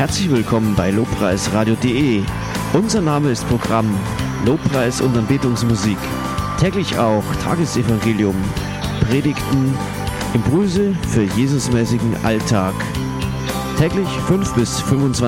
Herzlich willkommen bei lobpreisradio.de. Unser Name ist Programm Lobpreis und Anbetungsmusik. Täglich auch Tagesevangelium, Predigten, Impulse für Jesusmäßigen Alltag. Täglich 5 bis 25